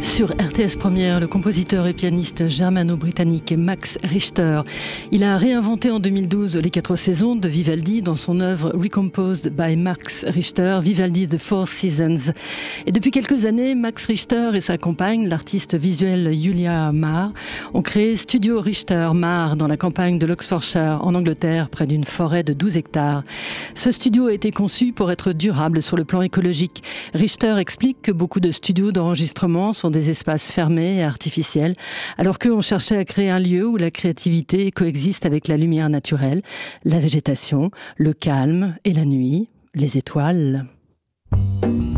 Sur RTS Première, le compositeur et pianiste germano-britannique Max Richter. Il a réinventé en 2012 les 4 saisons de Vivaldi dans son œuvre Recomposed by Max Richter, Vivaldi The Four Seasons. Et depuis quelques années, Max Richter et sa compagne, l'artiste visuelle Julia Marr, ont créé Studio Richter Marr dans la campagne de l'Oxfordshire, en Angleterre, près d'une forêt de 12 hectares. Ce studio a été conçu pour être durable sur le plan écologique. Richter explique que beaucoup de studios d'enregistrement sont des espaces fermés et artificiels, alors qu'eux ont cherché à créer un lieu où la créativité coexiste avec la lumière naturelle, la végétation, le calme et la nuit, les étoiles.